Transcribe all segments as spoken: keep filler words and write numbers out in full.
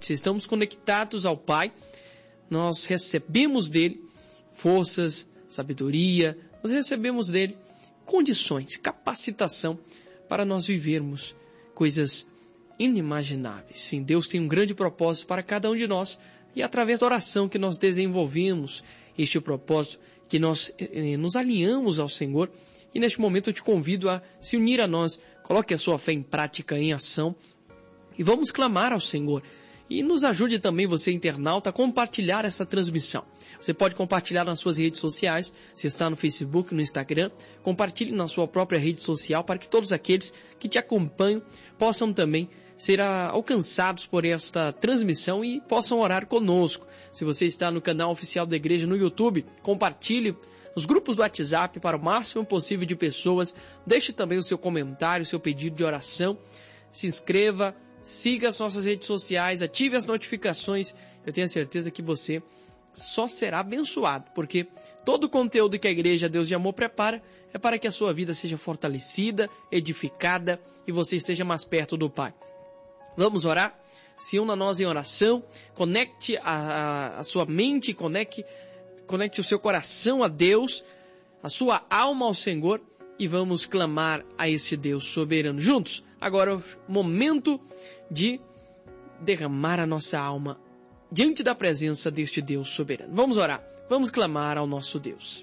Se estamos conectados ao Pai, nós recebemos dele forças, sabedoria, nós recebemos dele condições, capacitação para nós vivermos coisas inimagináveis. Sim, Deus tem um grande propósito para cada um de nós e através da oração que nós desenvolvemos este propósito, que nós eh, nos alinhamos ao Senhor. E neste momento eu te convido a se unir a nós, coloque a sua fé em prática, em ação e vamos clamar ao Senhor. E nos ajude também, você internauta, a compartilhar essa transmissão. Você pode compartilhar nas suas redes sociais, se está no Facebook, no Instagram, compartilhe na sua própria rede social para que todos aqueles que te acompanham possam também ser alcançados por esta transmissão e possam orar conosco. Se você está no canal oficial da igreja no YouTube, compartilhe nos grupos do WhatsApp para o máximo possível de pessoas. Deixe também o seu comentário, o seu pedido de oração. Se inscreva. Siga as nossas redes sociais, ative as notificações. Eu tenho certeza que você só será abençoado, porque todo o conteúdo que a Igreja Deus de Amor prepara é para que a sua vida seja fortalecida, edificada e você esteja mais perto do Pai. Vamos orar? Se una a nós em oração, conecte a, a, a sua mente, conecte, conecte o seu coração a Deus, a sua alma ao Senhor e vamos clamar a esse Deus soberano. Juntos, agora é o momento de derramar a nossa alma diante da presença deste Deus soberano. Vamos orar, vamos clamar ao nosso Deus.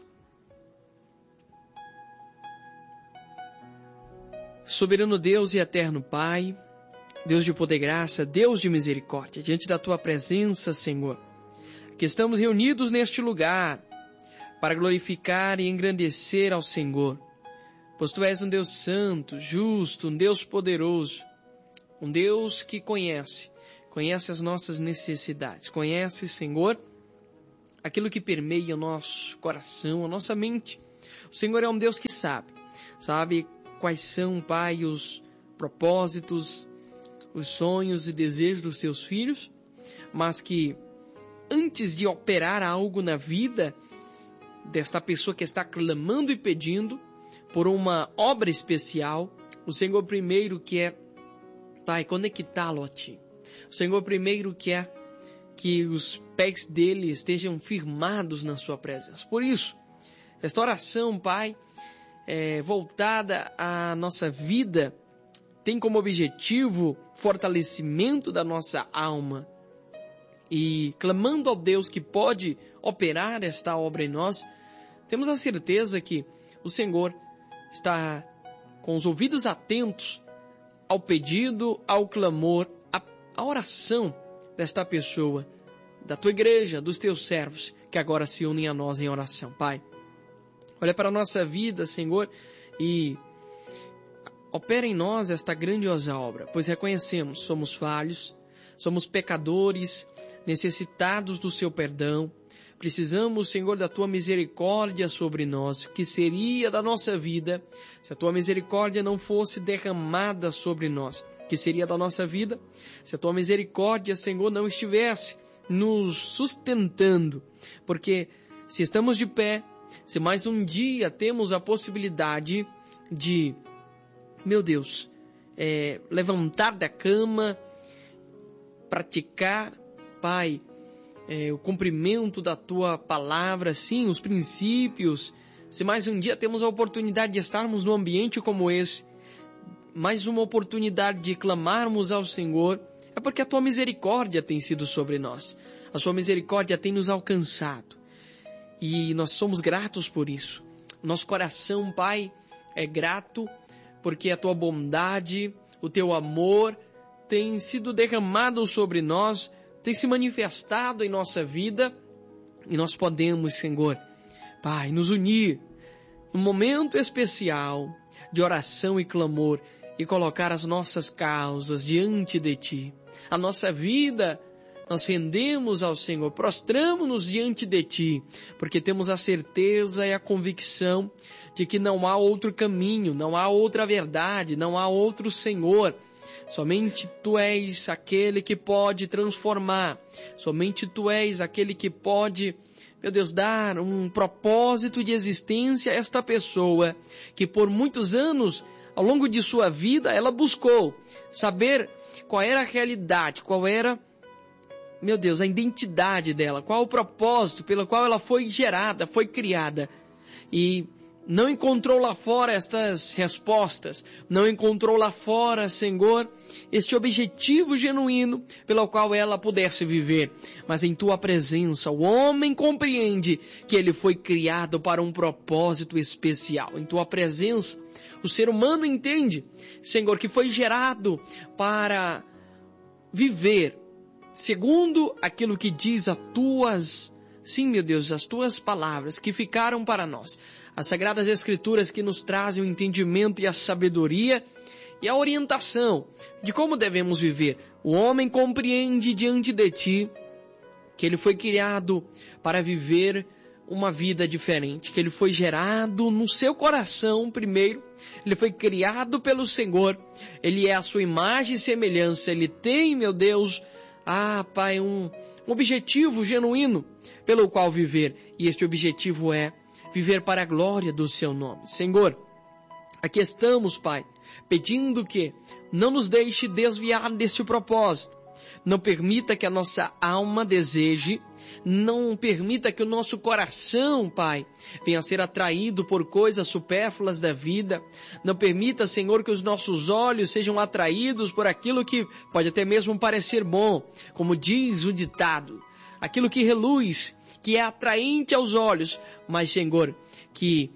Soberano Deus e eterno Pai, Deus de poder e graça, Deus de misericórdia, diante da Tua presença, Senhor, que estamos reunidos neste lugar para glorificar e engrandecer ao Senhor, pois Tu és um Deus santo, justo, um Deus poderoso, um Deus que conhece, conhece as nossas necessidades, conhece, Senhor, aquilo que permeia o nosso coração, a nossa mente. O Senhor é um Deus que sabe, sabe quais são, Pai, os propósitos, os sonhos e desejos dos Teus filhos, mas que antes de operar algo na vida desta pessoa que está clamando e pedindo por uma obra especial, o Senhor primeiro quer, Pai, conectá-lo a Ti. O Senhor primeiro quer que os pés dele estejam firmados na Sua presença. Por isso, esta oração, Pai, é, voltada à nossa vida, tem como objetivo fortalecimento da nossa alma. E clamando ao Deus que pode operar esta obra em nós, temos a certeza que o Senhor está com os ouvidos atentos ao pedido, ao clamor, à, à oração desta pessoa, da Tua igreja, dos Teus servos, que agora se unem a nós em oração. Pai, olha para a nossa vida, Senhor, e opera em nós esta grandiosa obra, pois reconhecemos, somos falhos, somos pecadores, necessitados do Seu perdão. Precisamos, Senhor, da Tua misericórdia sobre nós. O que seria da nossa vida se a Tua misericórdia não fosse derramada sobre nós? O que seria da nossa vida se a Tua misericórdia, Senhor, não estivesse nos sustentando? Porque se estamos de pé, se mais um dia temos a possibilidade de, meu Deus, é, levantar da cama, praticar, Pai, É, o cumprimento da Tua palavra, sim, os princípios. Se mais um dia temos a oportunidade de estarmos num ambiente como esse, mais uma oportunidade de clamarmos ao Senhor, é porque a Tua misericórdia tem sido sobre nós. A Sua misericórdia tem nos alcançado. E nós somos gratos por isso. Nosso coração, Pai, é grato porque a Tua bondade, o Teu amor tem sido derramado sobre nós, tem se manifestado em nossa vida, e nós podemos, Senhor, Pai, nos unir num momento especial de oração e clamor e colocar as nossas causas diante de Ti. A nossa vida, nós rendemos ao Senhor, prostramos-nos diante de Ti, porque temos a certeza e a convicção de que não há outro caminho, não há outra verdade, não há outro Senhor. Somente Tu és aquele que pode transformar. Somente Tu és aquele que pode, meu Deus, dar um propósito de existência a esta pessoa que por muitos anos, ao longo de sua vida, ela buscou saber qual era a realidade, qual era meu Deus, a identidade dela, qual o propósito pelo qual ela foi gerada, foi criada. E não encontrou lá fora estas respostas, não encontrou lá fora, Senhor, este objetivo genuíno pelo qual ela pudesse viver. Mas em tua presença, o homem compreende que ele foi criado para um propósito especial. Em tua presença, o ser humano entende, Senhor, que foi gerado para viver segundo aquilo que diz as tuas, sim, meu Deus, as tuas palavras que ficaram para nós. As Sagradas Escrituras que nos trazem o entendimento e a sabedoria e a orientação de como devemos viver. O homem compreende diante de ti que ele foi criado para viver uma vida diferente, que ele foi gerado no seu coração primeiro, ele foi criado pelo Senhor, ele é a sua imagem e semelhança, ele tem, meu Deus, ah, Pai, um objetivo genuíno pelo qual viver, e este objetivo é viver para a glória do seu nome. Senhor, aqui estamos, Pai, pedindo que não nos deixe desviar deste propósito, não permita que a nossa alma deseje, não permita que o nosso coração, Pai, venha a ser atraído por coisas supérfluas da vida. Não permita, Senhor, que os nossos olhos sejam atraídos por aquilo que pode até mesmo parecer bom, como diz o ditado, aquilo que reluz, que é atraente aos olhos, mas, Senhor, que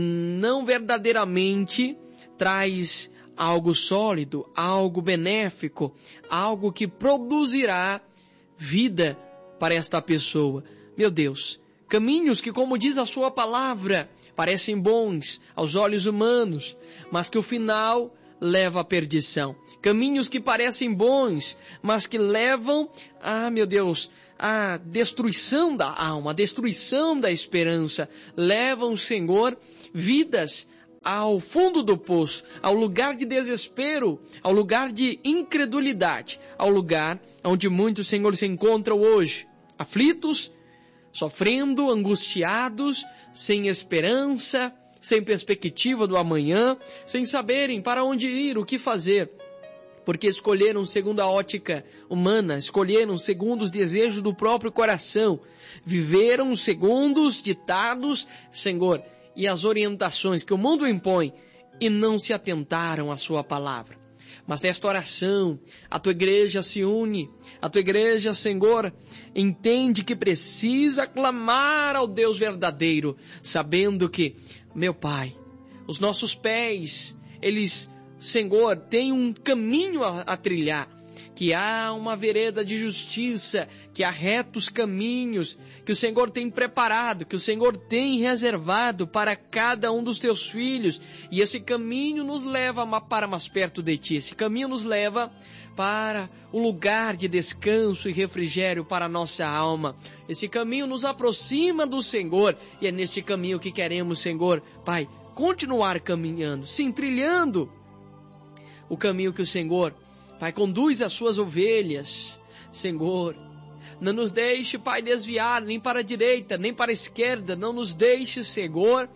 não verdadeiramente traz algo sólido, algo benéfico, algo que produzirá vida para esta pessoa. Meu Deus, caminhos que, como diz a sua palavra, parecem bons aos olhos humanos, mas que o final leva à perdição. Caminhos que parecem bons, mas que levam, ah, meu Deus, à destruição da alma, à destruição da esperança. Levam, Senhor, vidas ao fundo do poço, ao lugar de desespero, ao lugar de incredulidade, ao lugar onde muitos, Senhor, se encontram hoje, aflitos, sofrendo, angustiados, sem esperança, sem perspectiva do amanhã, sem saberem para onde ir, o que fazer, porque escolheram segundo a ótica humana, escolheram segundo os desejos do próprio coração, viveram segundo os ditados, Senhor, e as orientações que o mundo impõe, e não se atentaram à sua palavra. Mas nesta oração, a tua igreja se une, a tua igreja, Senhor, entende que precisa clamar ao Deus verdadeiro, sabendo que, meu Pai, os nossos pés, eles, Senhor, têm um caminho a, a trilhar, que há uma vereda de justiça, que há retos caminhos, que o Senhor tem preparado, que o Senhor tem reservado para cada um dos teus filhos, e esse caminho nos leva para mais perto de ti, esse caminho nos leva para o lugar de descanso e refrigério para a nossa alma, esse caminho nos aproxima do Senhor, e é neste caminho que queremos, Senhor, Pai, continuar caminhando, sim, trilhando o caminho que o Senhor, Pai, conduz as suas ovelhas, Senhor. Não nos deixe, Pai, desviar nem para a direita, nem para a esquerda. Não nos deixe, Senhor,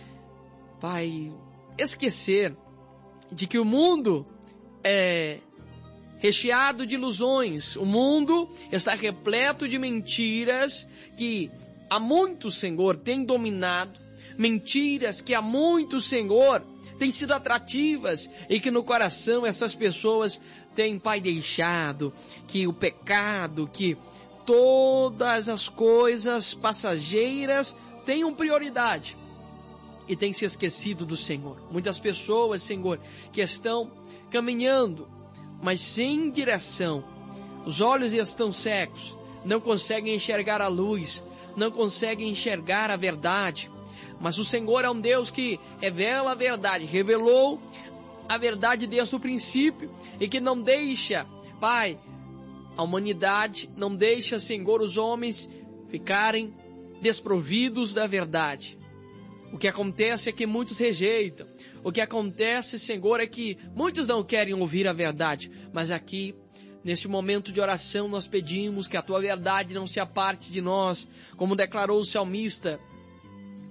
Pai, esquecer de que o mundo é recheado de ilusões. O mundo está repleto de mentiras que há muito, Senhor, tem dominado. Mentiras que há muito, Senhor, têm sido atrativas e que no coração essas pessoas têm, Pai, deixado que o pecado, que todas as coisas passageiras tenham prioridade e têm se esquecido do Senhor. Muitas pessoas, Senhor, que estão caminhando, mas sem direção. Os olhos estão cegos, não conseguem enxergar a luz, não conseguem enxergar a verdade. Mas o Senhor é um Deus que revela a verdade, revelou a verdade desde o princípio e que não deixa, Pai, a humanidade, não deixa, Senhor, os homens ficarem desprovidos da verdade. O que acontece é que muitos rejeitam. O que acontece, Senhor, é que muitos não querem ouvir a verdade. Mas aqui, neste momento de oração, nós pedimos que a tua verdade não se aparte de nós, como declarou o salmista.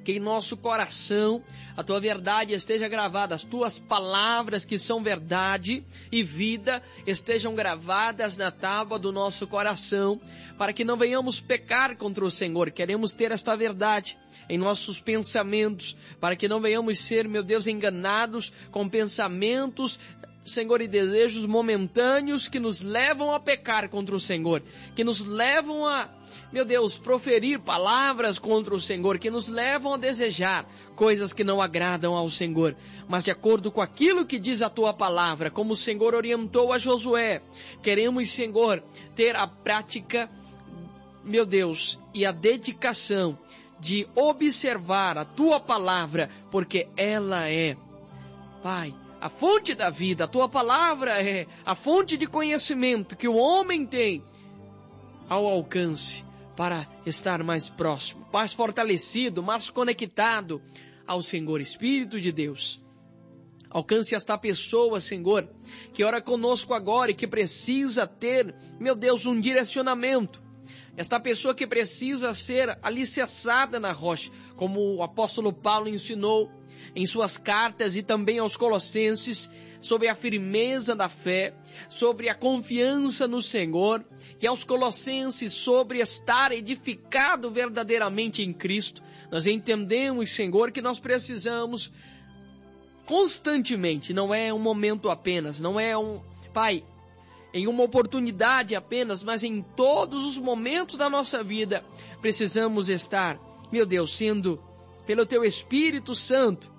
que em nosso coração a tua verdade esteja gravada, as tuas palavras que são verdade e vida estejam gravadas na tábua do nosso coração, para que não venhamos pecar contra o Senhor. Queremos ter esta verdade em nossos pensamentos, para que não venhamos ser, meu Deus, enganados com pensamentos, Senhor, e desejos momentâneos que nos levam a pecar contra o Senhor, que nos levam a, meu Deus, proferir palavras contra o Senhor, que nos levam a desejar coisas que não agradam ao Senhor, mas de acordo com aquilo que diz a tua palavra, como o Senhor orientou a Josué. Queremos, Senhor, ter a prática, meu Deus, e a dedicação de observar a tua palavra, porque ela é, Pai, a fonte da vida. A tua palavra é a fonte de conhecimento que o homem tem ao alcance para estar mais próximo, mais fortalecido, mais conectado ao Senhor. Espírito de Deus, alcance esta pessoa, Senhor, que ora conosco agora e que precisa ter, meu Deus, um direcionamento. Esta pessoa que precisa ser alicerçada na rocha, como o apóstolo Paulo ensinou em suas cartas e também aos Colossenses, sobre a firmeza da fé, sobre a confiança no Senhor, e aos Colossenses sobre estar edificado verdadeiramente em Cristo. Nós entendemos, Senhor, que nós precisamos constantemente, não é um momento apenas, não é um, Pai, em uma oportunidade apenas, mas em todos os momentos da nossa vida, precisamos estar, meu Deus, sendo pelo Teu Espírito Santo,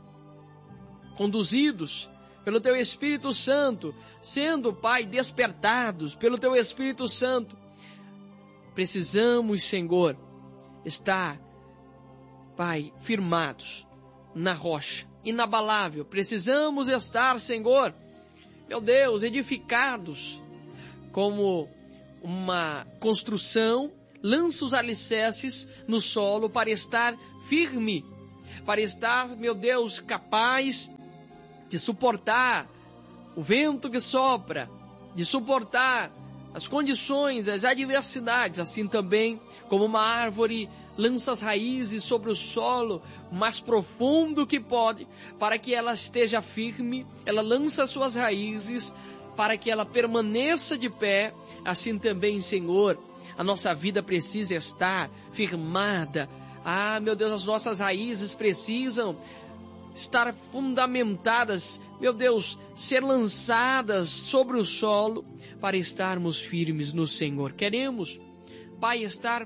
conduzidos pelo Teu Espírito Santo, sendo, Pai, despertados pelo Teu Espírito Santo. Precisamos, Senhor, estar, Pai, firmados na rocha, inabalável. Precisamos estar, Senhor, meu Deus, edificados, como uma construção lança os alicerces no solo para estar firme, para estar, meu Deus, capaz de suportar o vento que sopra, de suportar as condições, as adversidades. Assim também, como uma árvore lança as raízes sobre o solo mais profundo que pode, para que ela esteja firme, ela lança suas raízes para que ela permaneça de pé. Assim também, Senhor, a nossa vida precisa estar firmada. Ah, meu Deus, as nossas raízes precisam estar fundamentadas, meu Deus, ser lançadas sobre o solo para estarmos firmes no Senhor. Queremos, Pai, estar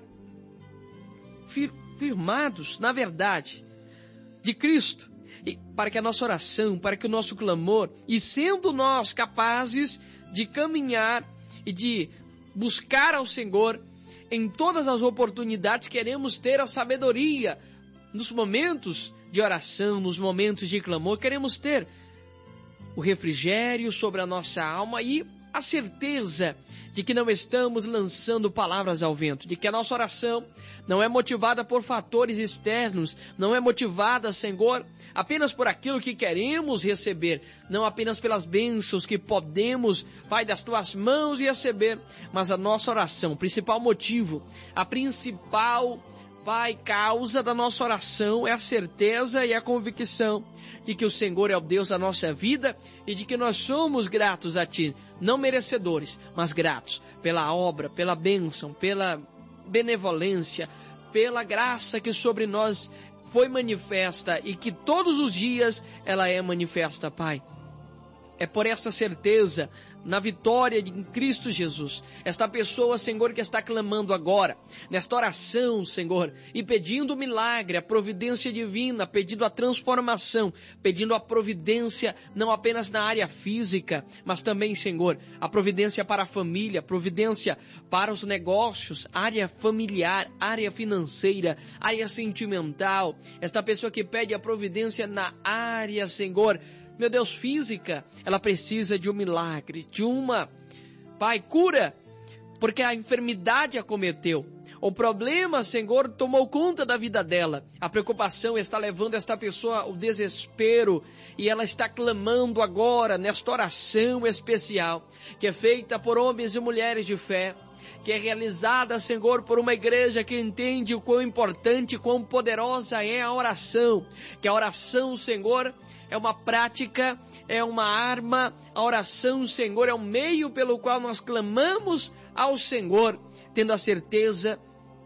fir- firmados na verdade de Cristo, e para que a nossa oração, para que o nosso clamor, e sendo nós capazes de caminhar e de buscar ao Senhor em todas as oportunidades, queremos ter a sabedoria nos momentos de oração, nos momentos de clamor, queremos ter o refrigério sobre a nossa alma e a certeza de que não estamos lançando palavras ao vento, de que a nossa oração não é motivada por fatores externos, não é motivada, Senhor, apenas por aquilo que queremos receber, não apenas pelas bênçãos que podemos, Pai, das Tuas mãos receber, mas a nossa oração, o principal motivo, a principal, Pai, causa da nossa oração é a certeza e a convicção de que o Senhor é o Deus da nossa vida e de que nós somos gratos a Ti, não merecedores, mas gratos pela obra, pela bênção, pela benevolência, pela graça que sobre nós foi manifesta e que todos os dias ela é manifesta, Pai. É por essa certeza, na vitória de Cristo Jesus, esta pessoa, Senhor, que está clamando agora, nesta oração, Senhor, e pedindo o milagre, a providência divina, pedindo a transformação, pedindo a providência não apenas na área física, mas também, Senhor, a providência para a família, providência para os negócios, área familiar, área financeira, área sentimental. Esta pessoa que pede a providência na área, Senhor, meu Deus, física, ela precisa de um milagre, de uma, Pai, cura, porque a enfermidade acometeu. O problema, Senhor, tomou conta da vida dela. A preocupação está levando esta pessoa ao desespero e ela está clamando agora nesta oração especial, que é feita por homens e mulheres de fé, que é realizada, Senhor, por uma igreja que entende o quão importante, quão poderosa é a oração, que a oração, Senhor, é uma prática, é uma arma, a oração, Senhor, é um meio pelo qual nós clamamos ao Senhor, tendo a certeza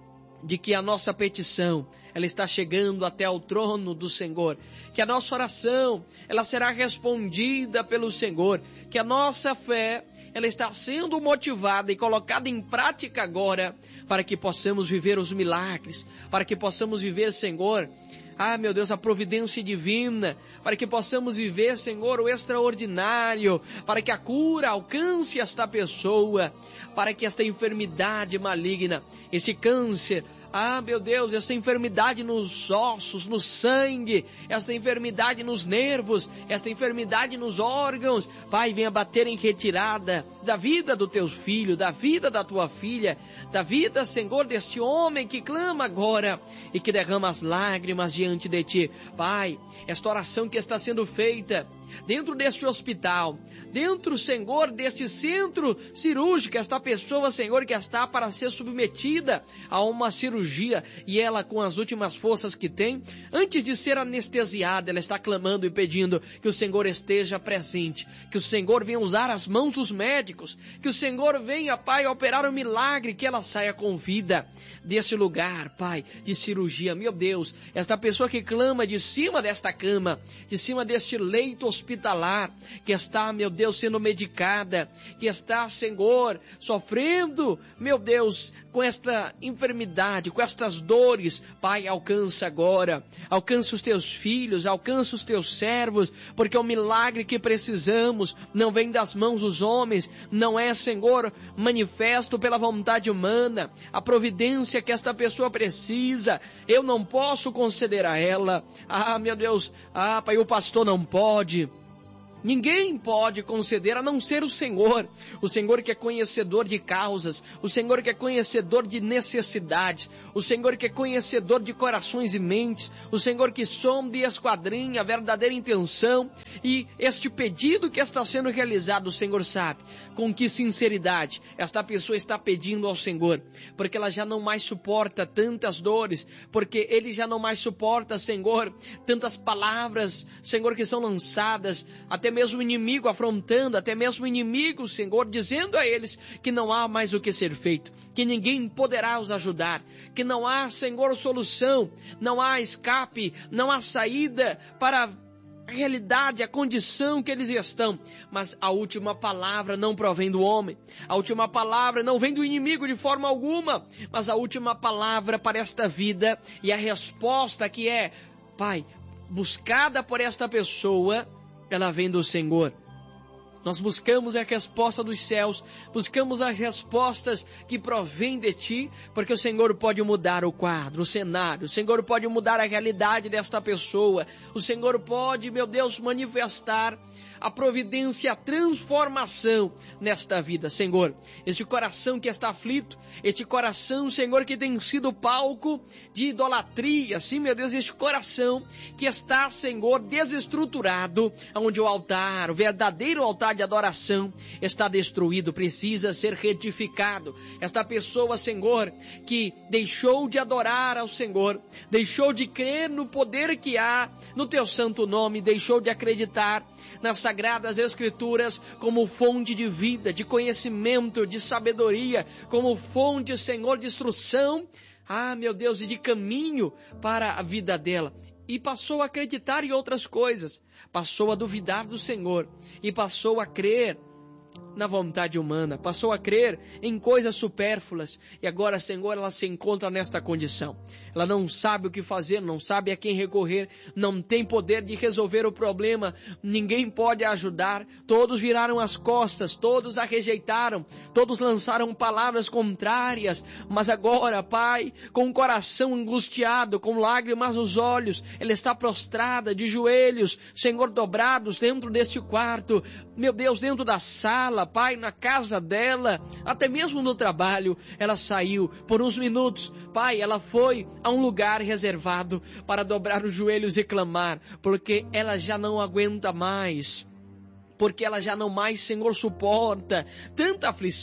de que a nossa petição, ela está chegando até ao trono do Senhor, que a nossa oração, ela será respondida pelo Senhor, que a nossa fé, ela está sendo motivada e colocada em prática agora, para que possamos viver os milagres, para que possamos viver, Senhor, ah, meu Deus, a providência divina, para que possamos viver, Senhor, o extraordinário, para que a cura alcance esta pessoa, para que esta enfermidade maligna, este câncer, ah, meu Deus, essa enfermidade nos ossos, no sangue, essa enfermidade nos nervos, essa enfermidade nos órgãos, Pai, venha bater em retirada da vida do teu filho, da vida da tua filha, da vida, Senhor, deste homem que clama agora e que derrama as lágrimas diante de ti. Pai, esta oração que está sendo feita dentro deste hospital, dentro, Senhor, deste centro cirúrgico, esta pessoa, Senhor, que está para ser submetida a uma cirurgia, e ela, com as últimas forças que tem, antes de ser anestesiada, ela está clamando e pedindo que o Senhor esteja presente, que o Senhor venha usar as mãos dos médicos, que o Senhor venha, Pai, operar um milagre, que ela saia com vida desse lugar, Pai, de cirurgia. Meu Deus, esta pessoa que clama de cima desta cama, de cima deste leito hospitalar, que está, meu Deus, sendo medicada, que está, Senhor, sofrendo, meu Deus, com esta enfermidade, com estas dores, Pai, alcança agora, alcança os teus filhos, alcança os teus servos, porque o milagre que precisamos não vem das mãos dos homens, não é, Senhor, manifesto pela vontade humana, a providência que esta pessoa precisa, eu não posso conceder a ela, ah, meu Deus, ah, Pai, o pastor não pode, ninguém pode conceder a não ser o Senhor, o Senhor que é conhecedor de causas, o Senhor que é conhecedor de necessidades, o Senhor que é conhecedor de corações e mentes, o Senhor que sonda e esquadrinha a verdadeira intenção, e este pedido que está sendo realizado, o Senhor sabe com que sinceridade esta pessoa está pedindo ao Senhor, porque ela já não mais suporta tantas dores, porque ele já não mais suporta, Senhor, tantas palavras, Senhor, que são lançadas, até mesmo o inimigo afrontando, até mesmo o inimigo, Senhor, dizendo a eles que não há mais o que ser feito, que ninguém poderá os ajudar, que não há, Senhor, solução, não há escape, não há saída para a realidade, a condição que eles estão, mas a última palavra não provém do homem, a última palavra não vem do inimigo de forma alguma, mas a última palavra para esta vida e a resposta que é, Pai, buscada por esta pessoa, ela vem do Senhor. Nós buscamos a resposta dos céus, buscamos as respostas que provêm de Ti, porque o Senhor pode mudar o quadro, o cenário, o Senhor pode mudar a realidade desta pessoa, o Senhor pode, meu Deus, manifestar a providência, a transformação nesta vida, Senhor. Este coração que está aflito, este coração, Senhor, que tem sido palco de idolatria, sim, meu Deus, este coração que está, Senhor, desestruturado, onde o altar, o verdadeiro altar de adoração está destruído, precisa ser retificado. Esta pessoa, Senhor, que deixou de adorar ao Senhor, deixou de crer no poder que há no Teu santo nome, deixou de acreditar nas Sagradas Escrituras como fonte de vida, de conhecimento, de sabedoria, como fonte, Senhor, de instrução, ah, meu Deus, e de caminho para a vida dela. E passou a acreditar em outras coisas, passou a duvidar do Senhor e passou a crer na vontade humana, passou a crer em coisas supérfluas, e agora, Senhor, ela se encontra nesta condição. Ela não sabe o que fazer, não sabe a quem recorrer, não tem poder de resolver o problema, ninguém pode ajudar, todos viraram as costas, todos a rejeitaram, todos lançaram palavras contrárias, mas agora, Pai, com o coração angustiado, com lágrimas nos olhos, ela está prostrada de joelhos, Senhor, dobrados dentro deste quarto, meu Deus, dentro da sala, Pai, na casa dela, até mesmo no trabalho, ela saiu por uns minutos, Pai, ela foi a um lugar reservado para dobrar os joelhos e clamar, porque ela já não aguenta mais, porque ela já não mais, Senhor, suporta tanta aflição,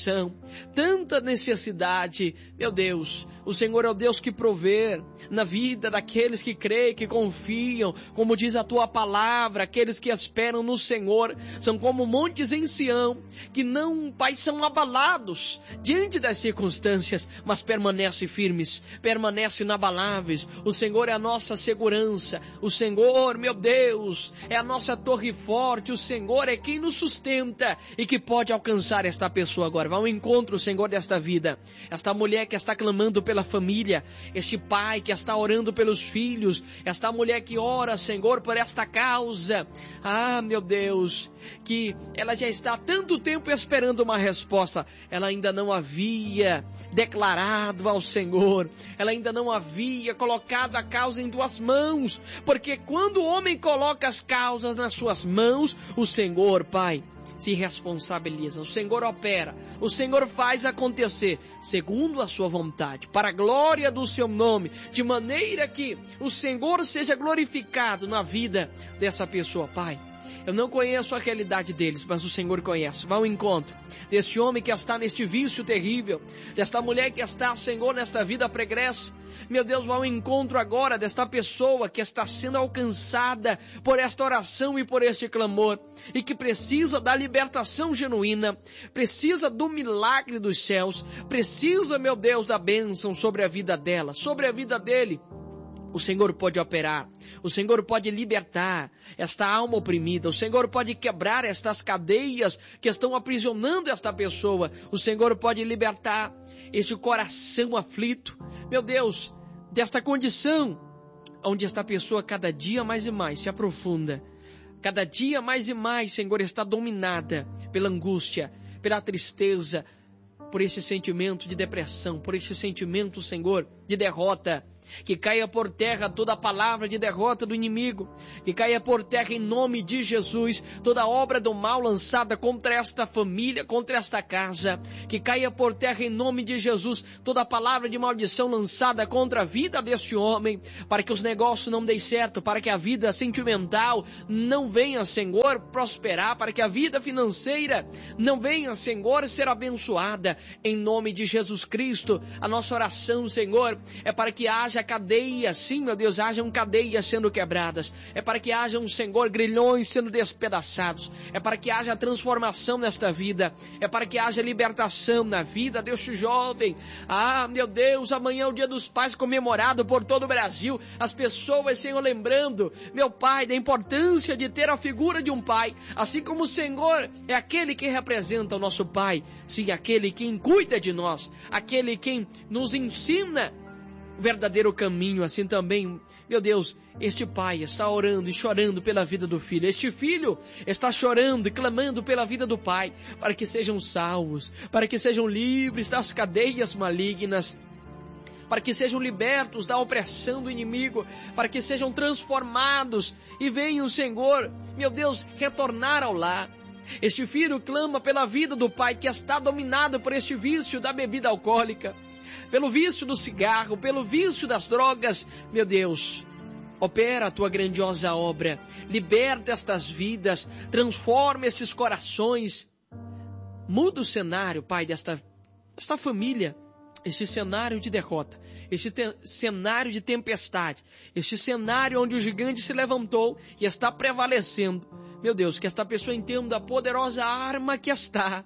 tanta necessidade. Meu Deus, o Senhor é o Deus que provê na vida daqueles que creem, que confiam, como diz a tua palavra, aqueles que esperam no Senhor, são como montes em Sião, que não, Pai, são abalados diante das circunstâncias, mas permanecem firmes, permanecem inabaláveis. O Senhor é a nossa segurança, o Senhor, meu Deus, é a nossa torre forte, o Senhor é quem nos sustenta e que pode alcançar esta pessoa agora. Vá ao encontro, Senhor, desta vida, esta mulher que está clamando pela família, este pai que está orando pelos filhos, esta mulher que ora, Senhor, por esta causa. Ah, meu Deus, que ela já está há tanto tempo esperando uma resposta, ela ainda não havia declarado ao Senhor, ela ainda não havia colocado a causa em tuas mãos, porque quando o homem coloca as causas nas suas mãos, o Senhor, Pai, se responsabiliza, o Senhor opera, o Senhor faz acontecer segundo a sua vontade, para a glória do seu nome, de maneira que o Senhor seja glorificado na vida dessa pessoa, Pai. Eu não conheço a realidade deles, mas o Senhor conhece. Vá ao encontro deste homem que está neste vício terrível, desta mulher que está, Senhor, nesta vida pregressa. Meu Deus, vá ao encontro agora desta pessoa que está sendo alcançada por esta oração e por este clamor, e que precisa da libertação genuína, precisa do milagre dos céus, precisa, meu Deus, da bênção sobre a vida dela, sobre a vida dele. O Senhor pode operar, o Senhor pode libertar esta alma oprimida, o Senhor pode quebrar estas cadeias que estão aprisionando esta pessoa, o Senhor pode libertar este coração aflito, meu Deus, desta condição onde esta pessoa cada dia mais e mais se aprofunda, cada dia mais e mais, Senhor, está dominada pela angústia, pela tristeza, por esse sentimento de depressão, por esse sentimento, Senhor, de derrota. Que caia por terra toda a palavra de derrota do inimigo, que caia por terra em nome de Jesus toda obra do mal lançada contra esta família, contra esta casa, que caia por terra em nome de Jesus toda a palavra de maldição lançada contra a vida deste homem, para que os negócios não deem certo, para que a vida sentimental não venha, Senhor, prosperar, para que a vida financeira não venha, Senhor, ser abençoada, em nome de Jesus Cristo. A nossa oração, Senhor, é para que haja cadeias, sim, meu Deus, hajam cadeias sendo quebradas, é para que hajam, Senhor, grilhões sendo despedaçados, é para que haja transformação nesta vida, é para que haja libertação na vida deste jovem. Ah, meu Deus, amanhã é o Dia dos Pais comemorado por todo o Brasil, as pessoas, Senhor, lembrando, meu Pai, da importância de ter a figura de um pai, assim como o Senhor é aquele que representa o nosso Pai, sim, aquele quem cuida de nós, aquele quem nos ensina o verdadeiro caminho. Assim também, meu Deus, este pai está orando e chorando pela vida do filho, este filho está chorando e clamando pela vida do pai, para que sejam salvos, para que sejam livres das cadeias malignas, para que sejam libertos da opressão do inimigo, para que sejam transformados e venham, Senhor, meu Deus, retornar ao lar. Este filho clama pela vida do pai que está dominado por este vício da bebida alcoólica, pelo vício do cigarro, pelo vício das drogas. Meu Deus, opera a tua grandiosa obra, liberta estas vidas, transforma esses corações, muda o cenário, Pai, desta, desta família, este cenário de derrota, este te, cenário de tempestade, este cenário onde o gigante se levantou e está prevalecendo. Meu Deus, que esta pessoa entenda a poderosa arma que está,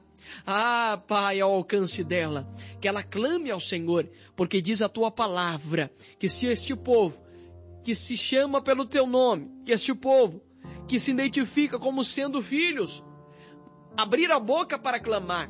ah, Pai, ao alcance dela, que ela clame ao Senhor, porque diz a tua palavra, que se este povo, que se chama pelo teu nome, que este povo, que se identifica como sendo filhos, abrir a boca para clamar,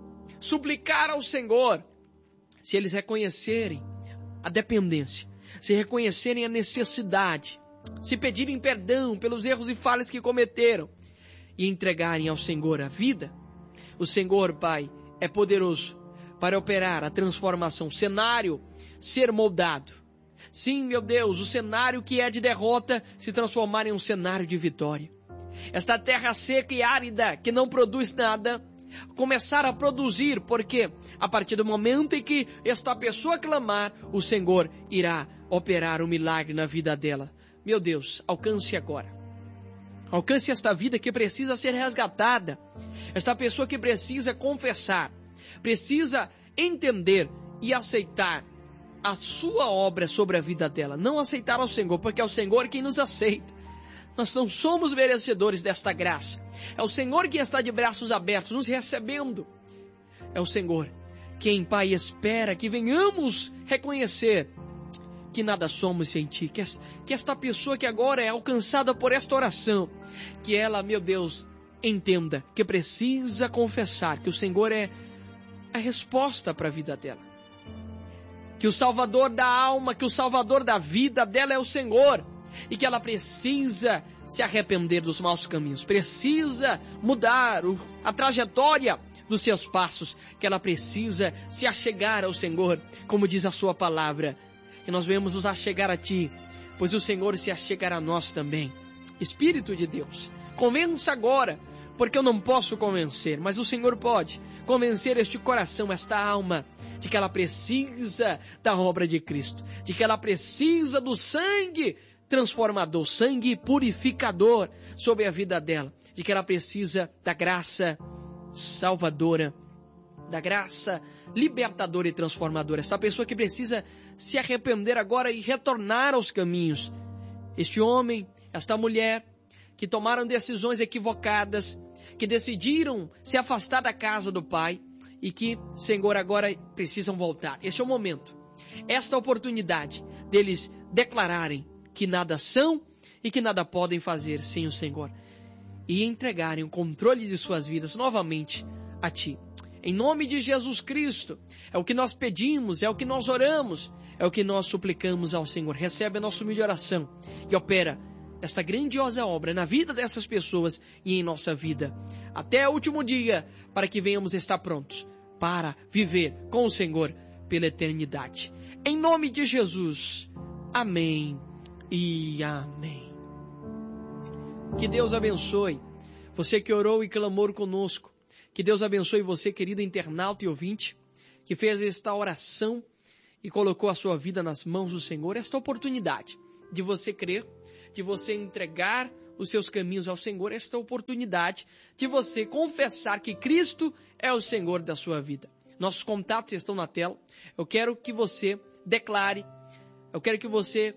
suplicar ao Senhor, se eles reconhecerem a dependência, se reconhecerem a necessidade, se pedirem perdão pelos erros e falhas que cometeram e entregarem ao Senhor a vida, o Senhor, Pai, é poderoso para operar a transformação, cenário ser moldado. Sim, meu Deus, o cenário que é de derrota se transformar em um cenário de vitória. Esta terra seca e árida que não produz nada, começar a produzir, porque a partir do momento em que esta pessoa clamar, o Senhor irá operar um milagre na vida dela. Meu Deus, alcance agora. Alcance esta vida que precisa ser resgatada. Esta pessoa que precisa confessar precisa entender e aceitar a sua obra sobre a vida dela. Não aceitar ao Senhor, porque é o Senhor quem nos aceita. Nós não somos merecedores desta graça. É o Senhor quem está de braços abertos, nos recebendo. É o Senhor quem, Pai, espera que venhamos reconhecer que nada somos sem Ti. Que, que esta pessoa que agora é alcançada por esta oração, que ela, meu Deus, entenda que precisa confessar que o Senhor é a resposta para a vida dela. Que o Salvador da alma, que o Salvador da vida dela é o Senhor. E que ela precisa se arrepender dos maus caminhos. Precisa mudar o, a trajetória dos seus passos. Que ela precisa se achegar ao Senhor, como diz a sua palavra. Que nós venhamos nos achegar a Ti, pois o Senhor se achegará a nós também. Espírito de Deus, convença agora, porque eu não posso convencer, mas o Senhor pode convencer este coração, esta alma, de que ela precisa da obra de Cristo, de que ela precisa do sangue transformador, sangue purificador sobre a vida dela, de que ela precisa da graça salvadora, da graça libertadora e transformadora. Essa pessoa que precisa se arrepender agora e retornar aos caminhos. Este homem, esta mulher, que tomaram decisões equivocadas, que decidiram se afastar da casa do Pai e que, Senhor, agora precisam voltar. Este é o momento, esta oportunidade deles declararem que nada são e que nada podem fazer sem o Senhor e entregarem o controle de suas vidas novamente a Ti. Em nome de Jesus Cristo, é o que nós pedimos, é o que nós oramos, é o que nós suplicamos ao Senhor. Recebe a nossa humilde oração e opera esta grandiosa obra na vida dessas pessoas e em nossa vida, até o último dia, para que venhamos estar prontos para viver com o Senhor pela eternidade. Em nome de Jesus, amém e amém. Que Deus abençoe você que orou e clamou conosco. Que Deus abençoe você, querido internauta e ouvinte, que fez esta oração e colocou a sua vida nas mãos do Senhor. Esta oportunidade de você crer, de você entregar os seus caminhos ao Senhor, esta oportunidade de você confessar que Cristo é o Senhor da sua vida. Nossos contatos estão na tela. Eu quero que você declare, eu quero que você,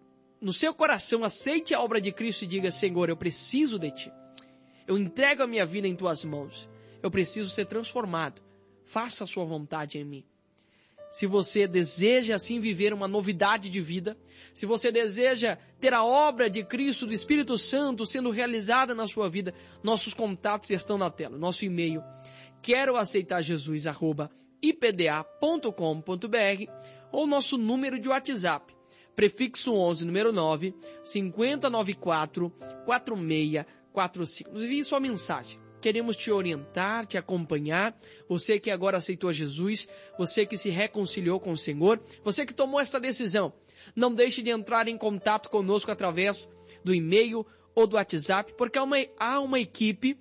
no seu coração, aceite a obra de Cristo e diga: Senhor, eu preciso de Ti. Eu entrego a minha vida em Tuas mãos. Eu preciso ser transformado. Faça a sua vontade em mim. Se você deseja assim viver uma novidade de vida, se você deseja ter a obra de Cristo, do Espírito Santo sendo realizada na sua vida, nossos contatos estão na tela. Nosso e-mail, quero aceitar Jesus, arroba i p d a ponto com ponto b r, ou nosso número de WhatsApp, prefixo onze, número nove, cinco zero nove quatro, quatro seis quatro cinco. Nos envie sua mensagem. Queremos te orientar, te acompanhar. Você que agora aceitou Jesus, você que se reconciliou com o Senhor, você que tomou essa decisão, não deixe de entrar em contato conosco através do e-mail ou do WhatsApp, porque há uma, há uma equipe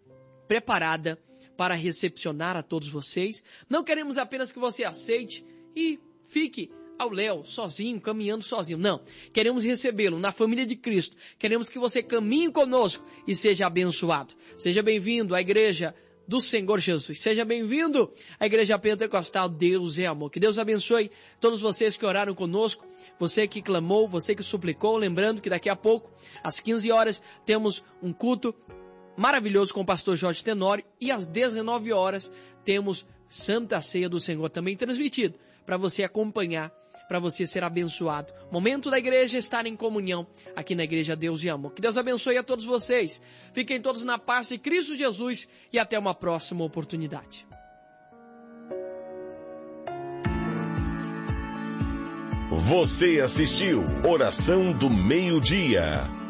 preparada para recepcionar a todos vocês. Não queremos apenas que você aceite e fique ao léu, sozinho, caminhando sozinho. Não, queremos recebê-lo na família de Cristo. Queremos que você caminhe conosco e seja abençoado. Seja bem-vindo à Igreja do Senhor Jesus. Seja bem-vindo à Igreja Pentecostal Deus é Amor. Que Deus abençoe todos vocês que oraram conosco, você que clamou, você que suplicou. Lembrando que daqui a pouco, às quinze horas, temos um culto maravilhoso com o pastor Jorge Tenório e às dezenove horas temos Santa Ceia do Senhor também transmitido para você acompanhar, para você ser abençoado. Momento da igreja estar em comunhão aqui na Igreja Deus e Amor. Que Deus abençoe a todos vocês. Fiquem todos na paz de Cristo Jesus e até uma próxima oportunidade. Você assistiu Oração do Meio-Dia.